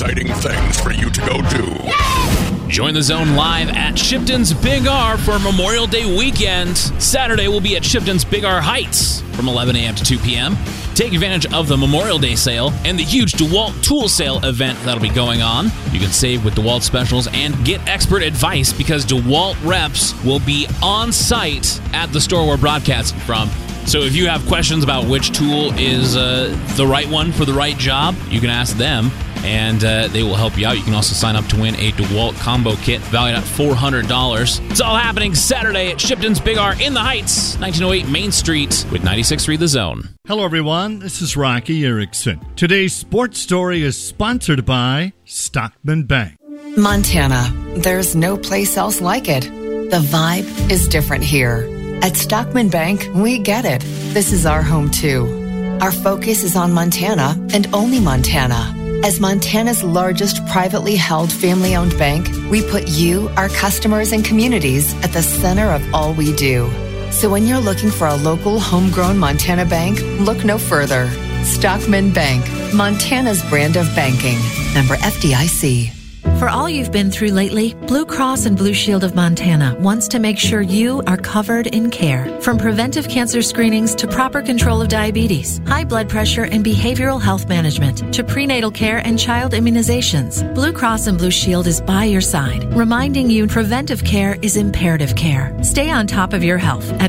exciting things for you to go do. Join the Zone live at Shipton's Big R for Memorial Day weekend. Saturday, we'll be at Shipton's Big R Heights from 11 a.m. to 2 p.m. Take advantage of the Memorial Day sale and the huge DeWalt tool sale event that'll be going on. You can save with DeWalt specials and get expert advice because DeWalt reps will be on site at the store we're broadcasting from. So if you have questions about which tool is the right one for the right job, you can ask them, and they will help you out. You can also sign up to win a DeWalt combo kit valued at $400. It's all happening Saturday at Shipton's Big R in the Heights, 1908 Main Street with 96.3 The Zone. Hello, everyone. This is Rocky Erickson. Today's sports story is sponsored by Stockman Bank. Montana. There's no place else like it. The vibe is different here. At Stockman Bank, we get it. This is our home, too. Our focus is on Montana and only Montana. As Montana's largest privately held family-owned bank, we put you, our customers, and communities at the center of all we do. So when you're looking for a local, homegrown Montana bank, look no further. Stockman Bank, Montana's brand of banking. Member FDIC. For all you've been through lately, Blue Cross and Blue Shield of Montana wants to make sure you are covered in care. From preventive cancer screenings to proper control of diabetes, high blood pressure and behavioral health management, to prenatal care and child immunizations, Blue Cross and Blue Shield is by your side, reminding you preventive care is imperative care. Stay on top of your health at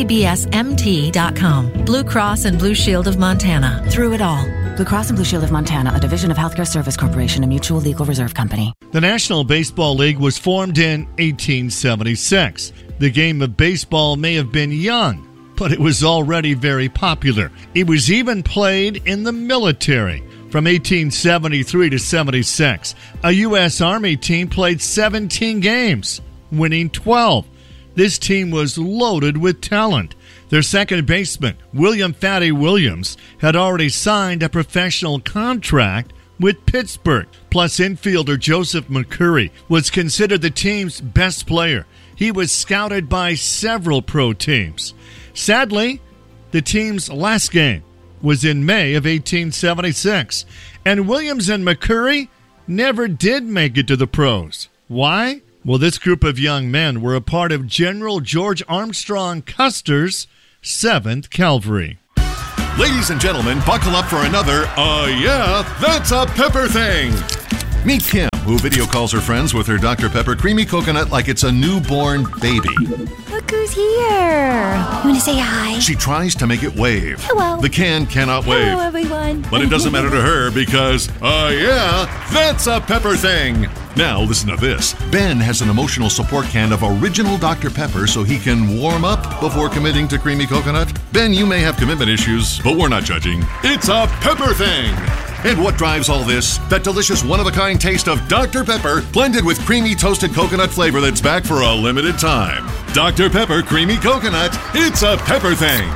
bcbsmt.com. Blue Cross and Blue Shield of Montana. Through it all. Blue Cross and Blue Shield of Montana, a division of Healthcare Service Corporation, a mutual legal reserve company. The National Baseball League was formed in 1876. The game of baseball may have been young, but it was already very popular. It was even played in the military. From 1873 to 76, a U.S. Army team played 17 games, winning 12. This team was loaded with talent. Their second baseman, William Fatty Williams, had already signed a professional contract with Pittsburgh. Plus, infielder Joseph McCurry was considered the team's best player. He was scouted by several pro teams. Sadly, the team's last game was in May of 1876, and Williams and McCurry never did make it to the pros. Why? Well, this group of young men were a part of General George Armstrong Custer's 7th Cavalry. Ladies and gentlemen, buckle up for another, yeah, that's a pepper thing. Meet Kim, who video calls her friends with her Dr. Pepper Creamy Coconut like it's a newborn baby. Look who's here. You want to say hi? She tries to make it wave. Hello. The can cannot wave. Hello, everyone. But it doesn't matter to her because, yeah, that's a pepper thing. Now, listen to this. Ben has an emotional support can of original Dr. Pepper so he can warm up before committing to Creamy Coconut. Ben, you may have commitment issues, but we're not judging. It's a pepper thing. And what drives all this? That delicious one-of-a-kind taste of Dr. Pepper blended with creamy toasted coconut flavor that's back for a limited time. Dr. Pepper Creamy Coconut. It's a pepper thing.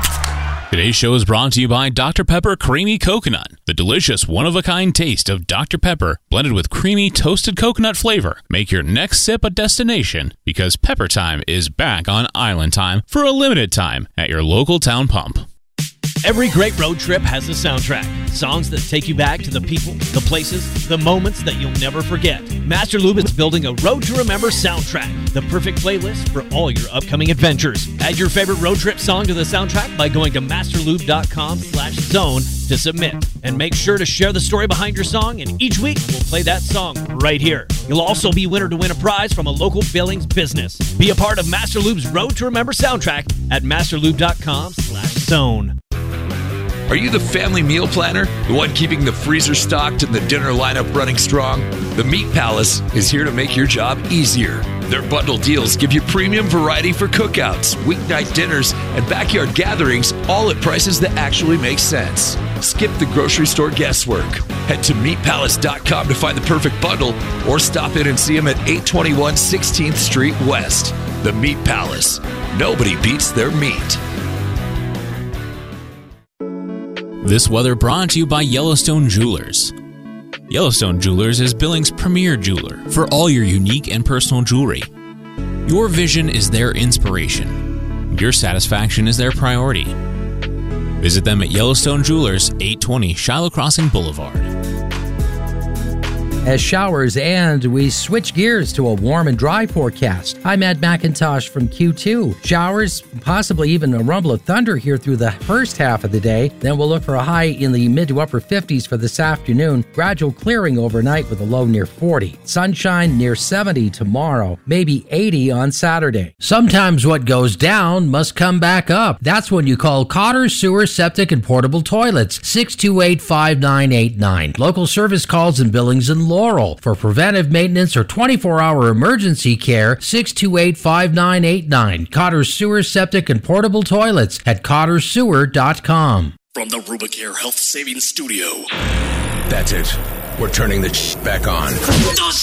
Today's show is brought to you by Dr. Pepper Creamy Coconut, the delicious one-of-a-kind taste of Dr. Pepper blended with creamy toasted coconut flavor. Make your next sip a destination because Pepper Time is back on Island Time for a limited time at your local town pump. Every great road trip has a soundtrack. Songs that take you back to the people, the places, the moments that you'll never forget. Master Lube is building a Road to Remember soundtrack, the perfect playlist for all your upcoming adventures. Add your favorite road trip song to the soundtrack by going to masterlube.com/zone to submit. And make sure to share the story behind your song, and each week we'll play that song right here. You'll also be winner to win a prize from a local Billings business. Be a part of Master Lube's Road to Remember soundtrack at masterlube.com/zone. Are you the family meal planner? The one keeping the freezer stocked and the dinner lineup running strong? The Meat Palace is here to make your job easier. Their bundle deals give you premium variety for cookouts, weeknight dinners, and backyard gatherings, all at prices that actually make sense. Skip the grocery store guesswork. Head to meatpalace.com to find the perfect bundle or stop in and see them at 821 16th Street West. The Meat Palace. Nobody beats their meat. This weather brought to you by Yellowstone Jewelers. Yellowstone Jewelers is Billings' premier jeweler for all your unique and personal jewelry. Your vision is their inspiration. Your satisfaction is their priority. Visit them at Yellowstone Jewelers, 820 Shiloh Crossing Boulevard. as showers and we switch gears to a warm and dry forecast. I'm Ed McIntosh from Q2. Showers, possibly even a rumble of thunder here through the first half of the day. Then we'll look for a high in the mid to upper 50s for this afternoon. Gradual clearing overnight with a low near 40. Sunshine near 70 tomorrow, maybe 80 on Saturday. Sometimes what goes down must come back up. That's when you call Cotter Sewer, Septic, and Portable Toilets, 628-5989. Local service calls in Billings and Laurel. For preventive maintenance or 24-hour emergency care, 628-5989. Cotter Sewer, Septic, and Portable Toilets at CotterSewer.com. From the Rubicare Health Savings Studio. That's it. We're turning the back on.